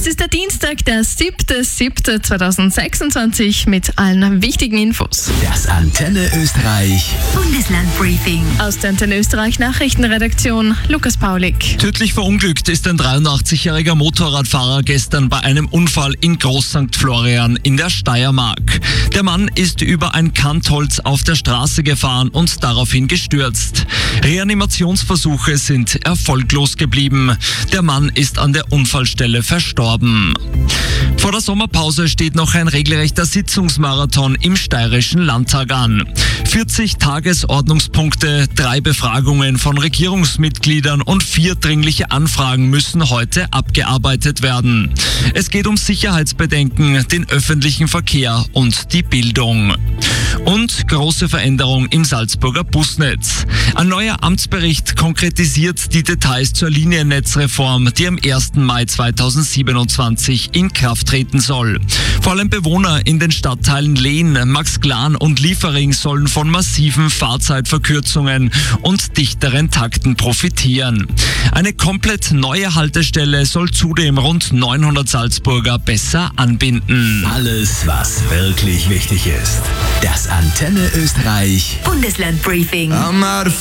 Es ist der Dienstag, der 7.7.2026 mit allen wichtigen Infos. Das Antenne Österreich Bundeslandbriefing. Aus der Antenne Österreich Nachrichtenredaktion Lukas Paulik. Tödlich verunglückt ist ein 83-jähriger Motorradfahrer gestern bei einem Unfall in Groß St. Florian in der Steiermark. Der Mann ist über ein Kantholz auf der Straße gefahren und daraufhin gestürzt. Reanimationsversuche sind erfolglos geblieben. Der Mann ist an der Unfallstelle verstorben. Vor der Sommerpause steht noch ein regelrechter Sitzungsmarathon im Steirischen Landtag an. 40 Tagesordnungspunkte, 3 Befragungen von Regierungsmitgliedern und 4 dringliche Anfragen müssen heute abgearbeitet werden. Es geht um Sicherheitsbedenken, den öffentlichen Verkehr und die Bildung. Und große Veränderung im Salzburger Busnetz. Ein neuer Amtsbericht konkretisiert die Details zur Liniennetzreform, die am 1. Mai 2027 in Kraft treten soll. Vor allem Bewohner in den Stadtteilen Lehn, Maxglan und Liefering sollen von massiven Fahrzeitverkürzungen und dichteren Takten profitieren. Eine komplett neue Haltestelle soll zudem rund 900 Salzburger besser anbinden. Alles, was wirklich wichtig ist. Das Antenne Österreich Bundeslandbriefing. I'm out of